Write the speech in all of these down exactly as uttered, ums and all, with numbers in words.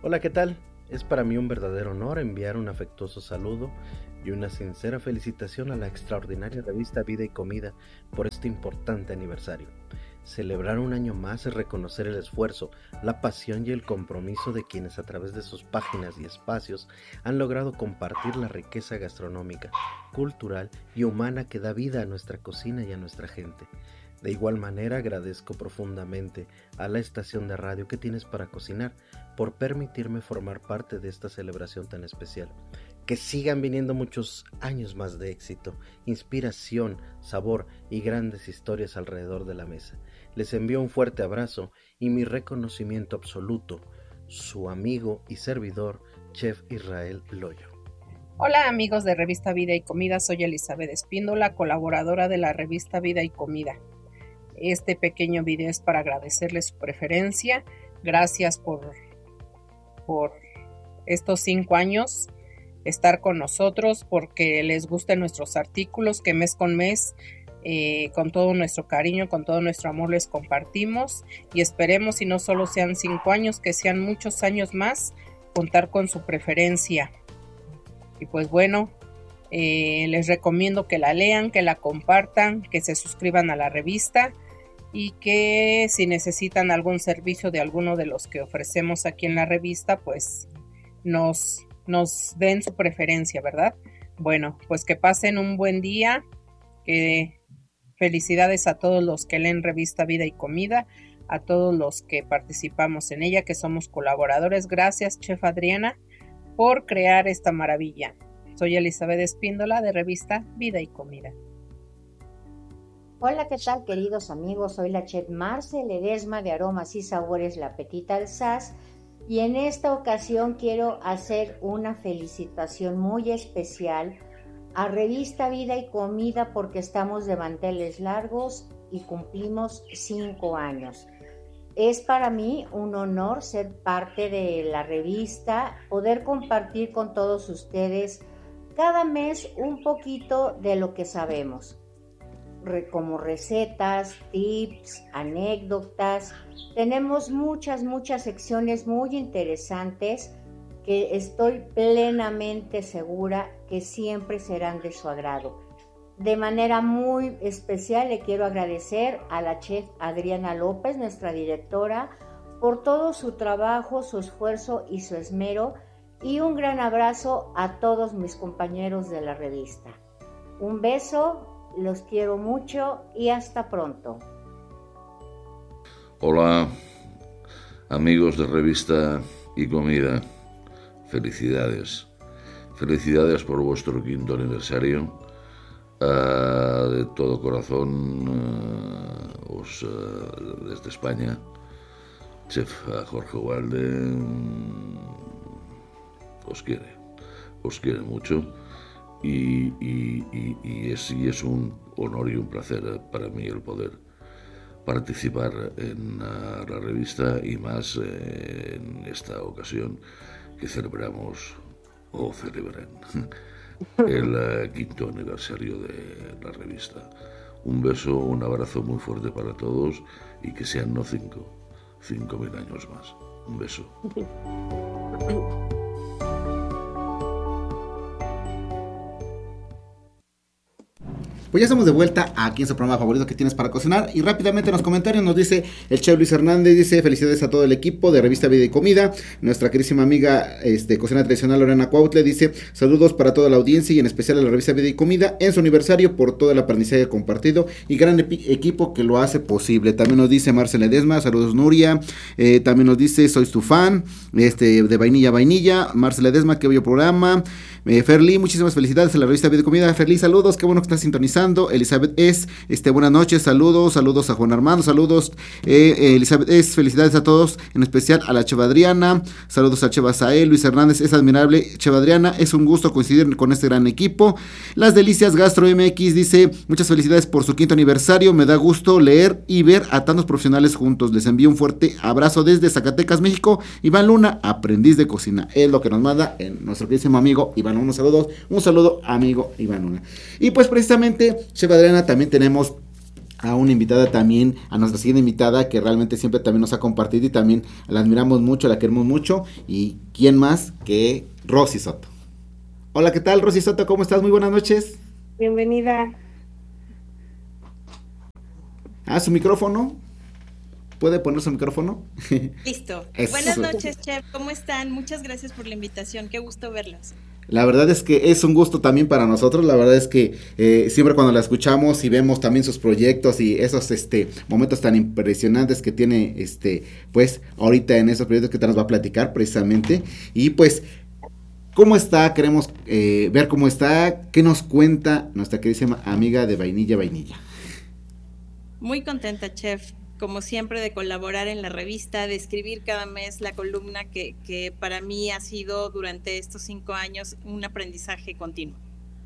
Hola, ¿qué tal? Es para mí un verdadero honor enviar un afectuoso saludo y una sincera felicitación a la extraordinaria revista Vida y Comida por este importante aniversario. Celebrar un año más es reconocer el esfuerzo, la pasión y el compromiso de quienes a través de sus páginas y espacios han logrado compartir la riqueza gastronómica, cultural y humana que da vida a nuestra cocina y a nuestra gente. De igual manera agradezco profundamente a la estación de radio que tienes para cocinar por permitirme formar parte de esta celebración tan especial. Que sigan viniendo muchos años más de éxito, inspiración, sabor y grandes historias alrededor de la mesa. Les envío un fuerte abrazo y mi reconocimiento absoluto, su amigo y servidor, Chef Israel Loyo. Hola amigos de Revista Vida y Comida, soy Elizabeth Espíndola, colaboradora de la revista Vida y Comida. Este pequeño video es para agradecerles su preferencia. Gracias por, por estos cinco años estar con nosotros, porque les gusten nuestros artículos que mes con mes, eh, con todo nuestro cariño, con todo nuestro amor les compartimos, y esperemos, si no solo sean cinco años, que sean muchos años más, contar con su preferencia. Y pues bueno, eh, les recomiendo que la lean, que la compartan, que se suscriban a la revista, y que si necesitan algún servicio de alguno de los que ofrecemos aquí en la revista, pues nos, nos den su preferencia, ¿verdad? Bueno, pues que pasen un buen día, que felicidades a todos los que leen Revista Vida y Comida, a todos los que participamos en ella, que somos colaboradores. Gracias, Chef Adriana, por crear esta maravilla. Soy Elizabeth Espíndola de Revista Vida y Comida. Hola, ¿qué tal, queridos amigos? Soy la chef Marce Ledesma de Aromas y Sabores La Petite Alsace, y en esta ocasión quiero hacer una felicitación muy especial a Revista Vida y Comida, porque estamos de manteles largos y cumplimos cinco años. Es para mí un honor ser parte de la revista, poder compartir con todos ustedes cada mes un poquito de lo que sabemos, como recetas, tips, anécdotas. Tenemos muchas, muchas secciones muy interesantes que estoy plenamente segura que siempre serán de su agrado. De manera muy especial le quiero agradecer a la chef Adriana López, nuestra directora, por todo su trabajo, su esfuerzo y su esmero, y un gran abrazo a todos mis compañeros de la revista. Un beso. Los quiero mucho y hasta pronto. Hola, amigos de Revista y Comida. Felicidades. Felicidades por vuestro quinto aniversario. Uh, de todo corazón, uh, os, uh, desde España, Chef Jorge Walde, um, os quiere. Os quiere mucho. Y, y, y, y, es, y es un honor y un placer para mí el poder participar en uh, la revista, y más eh, en esta ocasión que celebramos o celebran el uh, quinto aniversario de la revista. Un beso, un abrazo muy fuerte para todos, y que sean no cinco, cinco mil años más. Un beso. Pues ya estamos de vuelta aquí en su programa favorito que tienes para cocinar, y rápidamente en los comentarios nos dice el chef Luis Hernández, dice: felicidades a todo el equipo de Revista Vida y Comida. Nuestra querísima amiga este, cocina tradicional Lorena Cuautle dice: saludos para toda la audiencia y en especial a la Revista Vida y Comida en su aniversario por todo el aprendizaje compartido y gran epi- equipo que lo hace posible. También nos dice Marce Ledesma: saludos Nuria. Eh, también nos dice: soy tu fan, este, de vainilla a vainilla. Marce Ledesma, qué bello programa. Eh, Ferli, muchísimas felicidades a la Revista Vida y Comida. Ferli, saludos, qué bueno que estás sintonizando. Elizabeth es, este, buenas noches, saludos, saludos a Juan Armando, saludos, eh, eh, Elizabeth es, felicidades a todos, en especial a la Cheva Adriana, saludos a Cheva Sael, Luis Hernández, es admirable, Cheva Adriana, es un gusto coincidir con este gran equipo. Las Delicias Gastro M X dice: muchas felicidades por su quinto aniversario, me da gusto leer y ver a tantos profesionales juntos, les envío un fuerte abrazo desde Zacatecas, México. Iván Luna, aprendiz de cocina, es lo que nos manda en nuestro queridísimo amigo Iván Luna. Saludos, un saludo amigo Iván Luna. Y pues precisamente, Chef Adriana, también tenemos a una invitada también, a nuestra siguiente invitada, que realmente siempre también nos ha compartido y también la admiramos mucho, la queremos mucho. Y quién más que Rosy Soto. Hola, ¿qué tal, Rosy Soto? ¿Cómo estás? Muy buenas noches. Bienvenida. Ah, su micrófono. ¿Puede poner su micrófono? Listo. Eso. Buenas noches, chef. ¿Cómo están? Muchas gracias por la invitación. Qué gusto verlos. La verdad es que es un gusto también para nosotros. La verdad es que eh, siempre cuando la escuchamos y vemos también sus proyectos y esos este momentos tan impresionantes que tiene este pues ahorita en esos proyectos que te nos va a platicar precisamente. Y pues, ¿cómo está? Queremos eh, ver cómo está. ¿Qué nos cuenta nuestra queridísima amiga de Vainilla Vainilla? Muy contenta, chef, como siempre, de colaborar en la revista, de escribir cada mes la columna que, que para mí ha sido durante estos cinco años un aprendizaje continuo.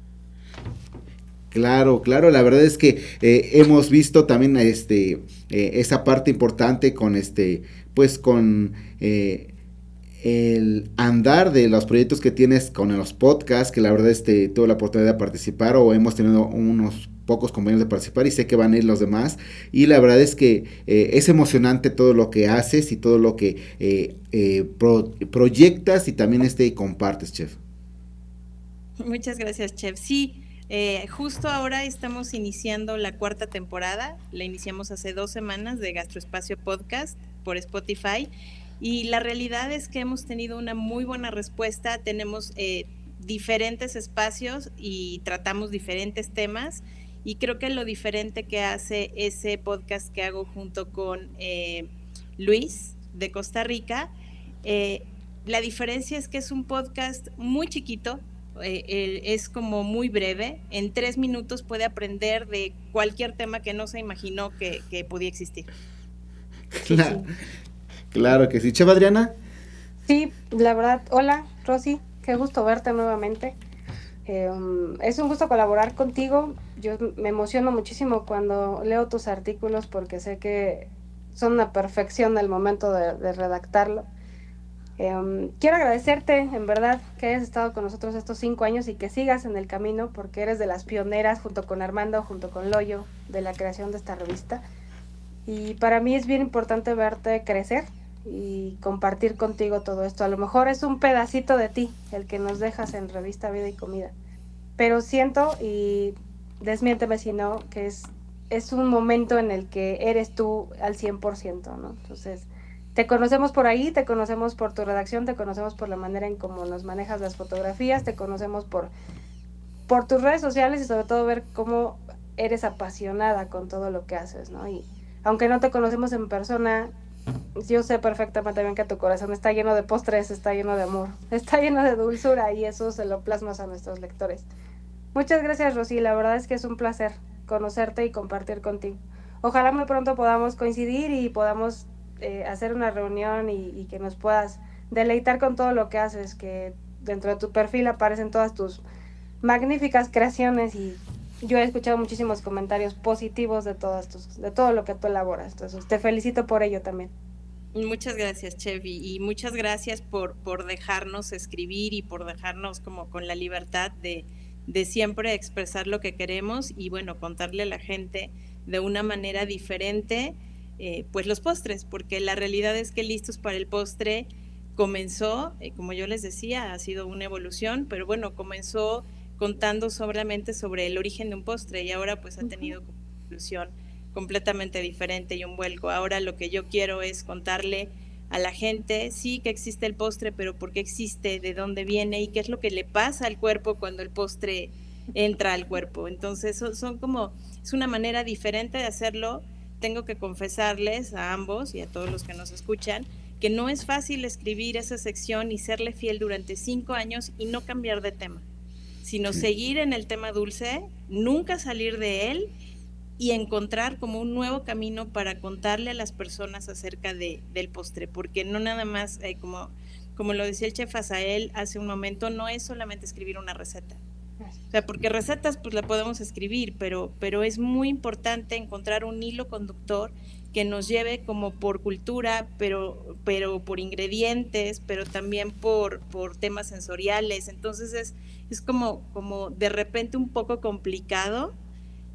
Claro, claro, la verdad es que eh, hemos visto también este eh, esa parte importante con este, pues con eh, el andar de los proyectos que tienes con los podcasts, que la verdad este tuve la oportunidad de participar o hemos tenido unos pocos compañeros de participar y sé que van a ir los demás y la verdad es que eh, es emocionante todo lo que haces y todo lo que eh, eh, pro, proyectas y también este compartes, chef. Muchas gracias, chef. Sí, eh, justo ahora estamos iniciando la cuarta temporada, la iniciamos hace dos semanas de Gastroespacio Podcast por Spotify y la realidad es que hemos tenido una muy buena respuesta, tenemos eh, diferentes espacios y tratamos diferentes temas. Y creo que lo diferente que hace ese podcast que hago junto con eh, Luis de Costa Rica, eh, la diferencia es que es un podcast muy chiquito, eh, eh, es como muy breve, en tres minutos puede aprender de cualquier tema que no se imaginó que, que podía existir. Claro, sí. Claro que sí. Chef Adriana. Sí, la verdad, hola Rosy, qué gusto verte nuevamente. Eh, um, es un gusto colaborar contigo. Yo me emociono muchísimo cuando leo tus artículos porque sé que son una perfección al momento de, de redactarlo. Eh, um, quiero agradecerte, en verdad, que hayas estado con nosotros estos cinco años y que sigas en el camino porque eres de las pioneras junto con Armando, junto con Loyo, de la creación de esta revista. Y para mí es bien importante verte crecer y compartir contigo todo esto. A lo mejor es un pedacito de ti el que nos dejas en Revista Vida y Comida, pero siento, y desmiénteme si no, que es, es un momento en el que eres tú al cien por ciento, ¿no? Entonces, te conocemos por ahí, te conocemos por tu redacción, te conocemos por la manera en cómo nos manejas las fotografías, te conocemos por, por tus redes sociales y sobre todo ver cómo eres apasionada con todo lo que haces, ¿no? Y aunque no te conocemos en persona, yo sé perfectamente bien que tu corazón está lleno de postres, está lleno de amor, está lleno de dulzura y eso se lo plasmas a nuestros lectores. Muchas gracias, Rosy, la verdad es que es un placer conocerte y compartir contigo. Ojalá muy pronto podamos coincidir y podamos eh, hacer una reunión y, y que nos puedas deleitar con todo lo que haces, que dentro de tu perfil aparecen todas tus magníficas creaciones y yo he escuchado muchísimos comentarios positivos de todas tus, de todo lo que tú elaboras. Entonces, te felicito por ello también. Muchas gracias, chef, y, y muchas gracias por, por dejarnos escribir y por dejarnos como con la libertad de, de siempre expresar lo que queremos y bueno, contarle a la gente de una manera diferente eh, pues los postres, porque la realidad es que Listos para el Postre comenzó, eh, como yo les decía, ha sido una evolución, pero bueno, comenzó contando solamente sobre el origen de un postre y ahora pues ha tenido una evolución completamente diferente y un vuelco. Ahora lo que yo quiero es contarle a la gente, sí que existe el postre, pero por qué existe, de dónde viene y qué es lo que le pasa al cuerpo cuando el postre entra al cuerpo. Entonces son, son como, es una manera diferente de hacerlo. Tengo que confesarles a ambos y a todos los que nos escuchan que no es fácil escribir esa sección y serle fiel durante cinco años y no cambiar de tema, sino sí. seguir en el tema dulce, nunca salir de él y encontrar como un nuevo camino para contarle a las personas acerca de, del postre, porque no nada más, eh, como, como lo decía el chef Azael hace un momento, no es solamente escribir una receta. O sea, porque recetas pues la podemos escribir, pero, pero es muy importante encontrar un hilo conductor que nos lleve como por cultura, pero, pero por ingredientes, pero también por, por temas sensoriales. Entonces es, es como, como de repente un poco complicado,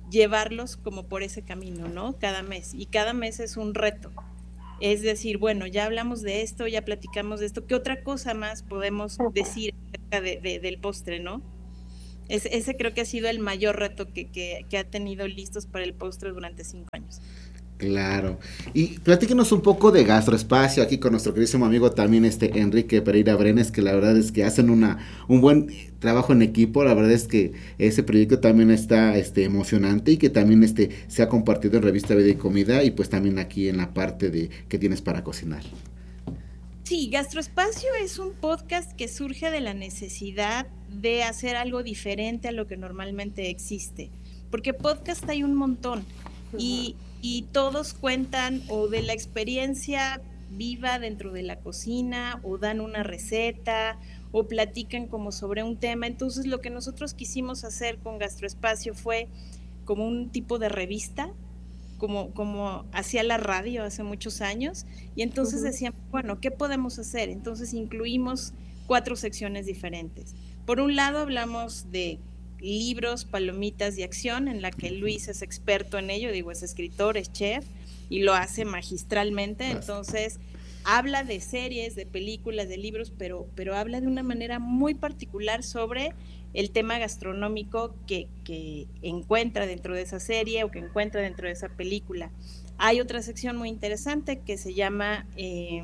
llevarlos como por ese camino, ¿no? Cada mes, y cada mes es un reto. Es decir, bueno, ya hablamos de esto, ya platicamos de esto, ¿qué otra cosa más podemos decir acerca de, de, del postre, ¿no? Es, ese creo que ha sido el mayor reto que, que, que ha tenido Listos para el Postre durante cinco años. Claro. Y platíquenos un poco de Gastroespacio aquí con nuestro queridísimo amigo también este Enrique Pereira Brenes, que la verdad es que hacen una un buen trabajo en equipo. La verdad es que ese proyecto también está este emocionante y que también este se ha compartido en Revista Vida y Comida y pues también aquí en la parte de que tienes para cocinar. Sí, Gastroespacio es un podcast que surge de la necesidad de hacer algo diferente a lo que normalmente existe, porque podcast hay un montón y y todos cuentan o de la experiencia viva dentro de la cocina, o dan una receta, o platican como sobre un tema. Entonces lo que nosotros quisimos hacer con Gastroespacio fue como un tipo de revista, como, como hacía la radio hace muchos años, y entonces uh-huh. decían, bueno, ¿qué podemos hacer? Entonces incluimos cuatro secciones diferentes. Por un lado hablamos de libros, palomitas y acción, en la que Luis es experto en ello, digo, es escritor, es chef, y lo hace magistralmente, entonces habla de series, de películas, de libros, pero, pero habla de una manera muy particular sobre el tema gastronómico que, que encuentra dentro de esa serie o que encuentra dentro de esa película. Hay otra sección muy interesante que se llama... Eh,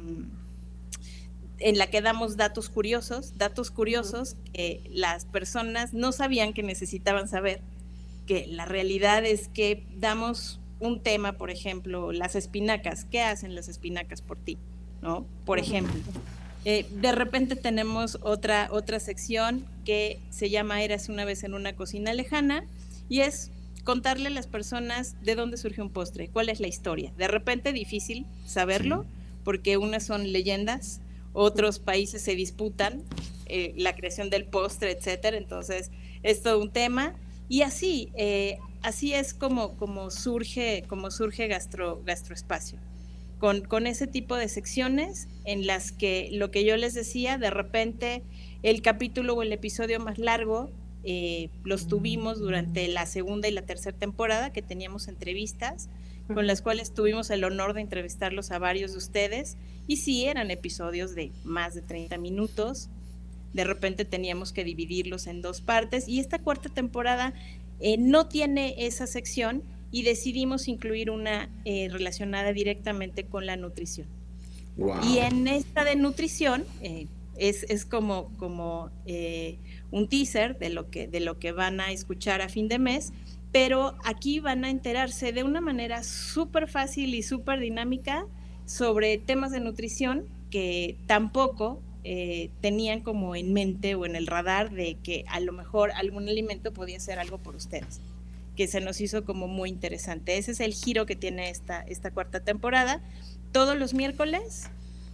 en la que damos datos curiosos, datos curiosos que las personas no sabían que necesitaban saber, que la realidad es que damos un tema, por ejemplo, las espinacas, ¿qué hacen las espinacas por ti? ¿No? Por ejemplo, eh, de repente tenemos otra, otra sección que se llama Érase una vez en una cocina lejana, y es contarle a las personas de dónde surge un postre, cuál es la historia. De repente difícil saberlo, porque unas son leyendas, otros países se disputan eh, la creación del postre, etcétera, entonces es todo un tema, y así, eh, así es como, como surge, como surge gastro, Gastroespacio, con, con ese tipo de secciones en las que lo que yo les decía, de repente el capítulo o el episodio más largo eh, los tuvimos durante la segunda y la tercera temporada, que teníamos entrevistas, con las cuales tuvimos el honor de entrevistarlos a varios de ustedes, y sí, eran episodios de más de treinta minutos, de repente teníamos que dividirlos en dos partes, y esta cuarta temporada eh, no tiene esa sección, y decidimos incluir una eh, relacionada directamente con la nutrición. Wow. Y en esta de nutrición, eh, es, es como, como eh, un teaser de lo que, de lo que van a escuchar a fin de mes, pero aquí van a enterarse de una manera súper fácil y súper dinámica sobre temas de nutrición que tampoco eh, tenían como en mente o en el radar de que a lo mejor algún alimento podía ser algo por ustedes, que se nos hizo como muy interesante. Ese es el giro que tiene esta, esta cuarta temporada. Todos los miércoles,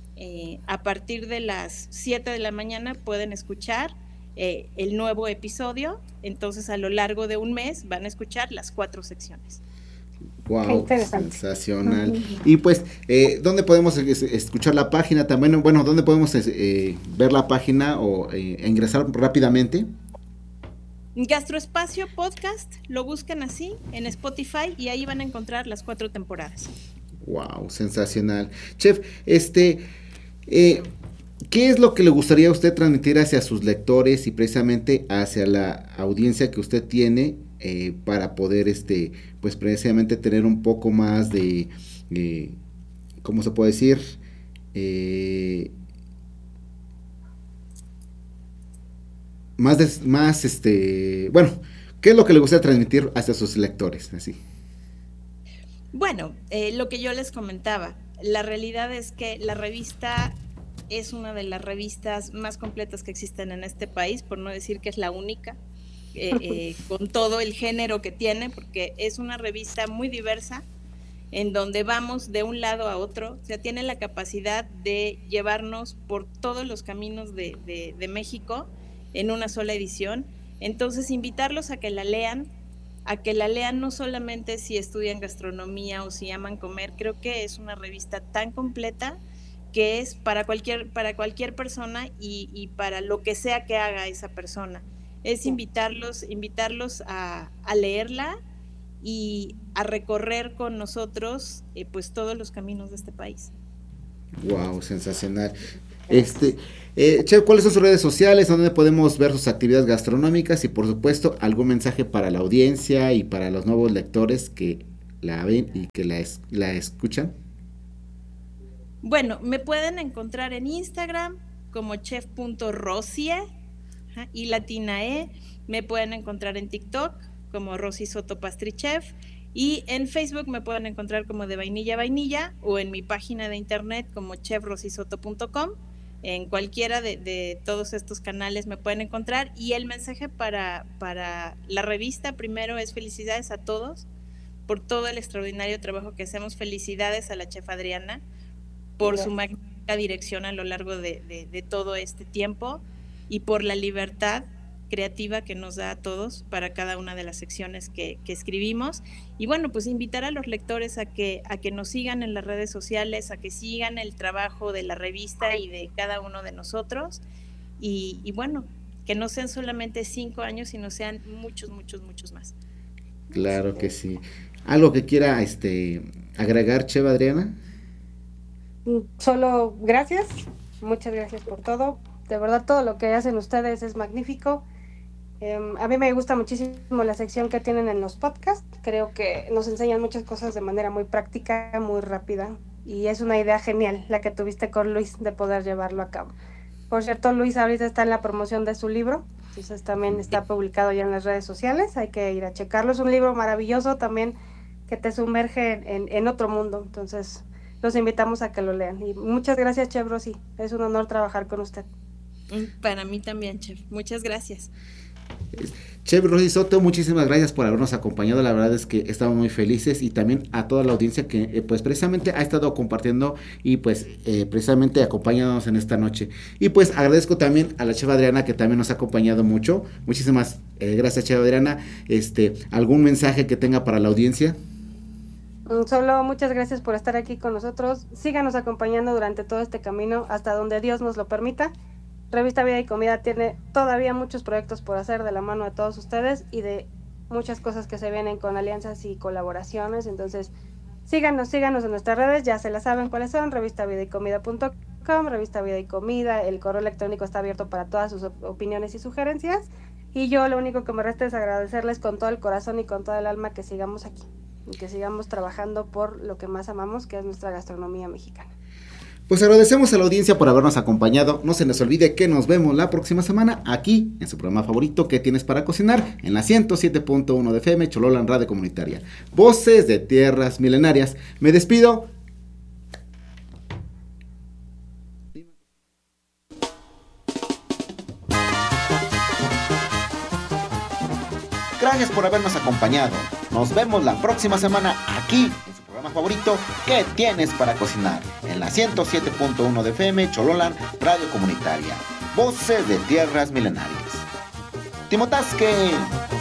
eh, a partir de las siete de la mañana, pueden escuchar Eh, el nuevo episodio, entonces a lo largo de un mes van a escuchar las cuatro secciones. Wow, sensacional. Uh-huh. Y pues, eh, ¿dónde podemos escuchar la página también? Bueno, ¿dónde podemos eh, ver la página o eh, ingresar rápidamente? Gastroespacio Podcast, lo buscan así en Spotify y ahí van a encontrar las cuatro temporadas. Wow, sensacional. Chef, este... Eh, ¿qué es lo que le gustaría a usted transmitir hacia sus lectores y precisamente hacia la audiencia que usted tiene eh, para poder, este, pues precisamente tener un poco más de, eh, ¿cómo se puede decir? Eh, más, de, más, este, bueno, ¿qué es lo que le gustaría transmitir hacia sus lectores? Así. Bueno, eh, lo que yo les comentaba, la realidad es que la revista es una de las revistas más completas que existen en este país, por no decir que es la única, eh, eh, con todo el género que tiene, porque es una revista muy diversa, en donde vamos de un lado a otro, o sea, tiene la capacidad de llevarnos por todos los caminos de, de, de México en una sola edición. Entonces, invitarlos a que la lean, a que la lean no solamente si estudian gastronomía o si aman comer, creo que es una revista tan completa que es para cualquier, para cualquier persona y, y para lo que sea que haga esa persona. Es invitarlos, invitarlos a, a leerla y a recorrer con nosotros eh, pues todos los caminos de este país. Wow, sensacional. Este, eh, Chef, ¿cuáles son sus redes sociales? ¿Dónde podemos ver sus actividades gastronómicas? Y por supuesto, algún mensaje para la audiencia y para los nuevos lectores que la ven y que la, es, la escuchan. Bueno, me pueden encontrar en Instagram como chef punto rosie y latina e. Me pueden encontrar en TikTok como Rosy Soto Pastrichef, y en Facebook me pueden encontrar como de vainilla a vainilla, o en mi página de internet como chef rosy soto punto com. En cualquiera de, de todos estos canales me pueden encontrar. Y el mensaje para, para la revista primero es felicidades a todos por todo el extraordinario trabajo que hacemos. Felicidades a la chef Adriana por Gracias. Su magnífica dirección a lo largo de, de, de todo este tiempo, y por la libertad creativa que nos da a todos para cada una de las secciones que, que escribimos. Y bueno, pues invitar a los lectores a que, a que nos sigan en las redes sociales, a que sigan el trabajo de la revista y de cada uno de nosotros, y, y bueno, que no sean solamente cinco años, sino sean muchos, muchos, muchos más. Claro que sí. ¿Algo que quiera este agregar, Chef Adriana? Solo gracias, muchas gracias por todo. De verdad, todo lo que hacen ustedes es magnífico. Eh, a mí me gusta muchísimo la sección que tienen en los podcasts. Creo que nos enseñan muchas cosas de manera muy práctica, muy rápida. Y es una idea genial la que tuviste con Luis de poder llevarlo a cabo. Por cierto, Luis ahorita está en la promoción de su libro. Entonces también está publicado ya en las redes sociales. Hay que ir a checarlo. Es un libro maravilloso también que te sumerge en, en otro mundo. Entonces los invitamos a que lo lean. Y muchas gracias, Chef Rosy. Es un honor trabajar con usted. Para mí también, Chef. Muchas gracias. Chef Rosy Soto, muchísimas gracias por habernos acompañado. La verdad es que estamos muy felices, y también a toda la audiencia que eh, pues precisamente ha estado compartiendo y pues eh, precisamente acompañándonos en esta noche. Y pues agradezco también a la chef Adriana, que también nos ha acompañado mucho. Muchísimas eh, gracias, chef Adriana. Este, ¿algún mensaje que tenga para la audiencia? Solo muchas gracias por estar aquí con nosotros. Síganos acompañando durante todo este camino hasta donde Dios nos lo permita. Revista Vida y Comida tiene todavía muchos proyectos por hacer de la mano de todos ustedes y de muchas cosas que se vienen con alianzas y colaboraciones. Entonces síganos, síganos en nuestras redes, ya se las saben cuáles son: revista vida y comida punto com, Revista Vida y Comida. El correo electrónico está abierto para todas sus op- opiniones y sugerencias, y yo lo único que me resta es agradecerles con todo el corazón y con todo el alma que sigamos aquí y que sigamos trabajando por lo que más amamos, que es nuestra gastronomía mexicana. Pues agradecemos a la audiencia por habernos acompañado. No se les olvide que nos vemos la próxima semana aquí en su programa favorito, ¿Qué tienes para cocinar?, en la ciento siete punto uno de F M, Chololan Radio Comunitaria. Voces de Tierras Milenarias. Me despido. Gracias por habernos acompañado. Nos vemos la próxima semana aquí en su programa favorito, ¿Qué tienes para cocinar?, en la ciento siete punto uno de F M, Chololan Radio Comunitaria. Voces de Tierras Milenarias. Timotasque.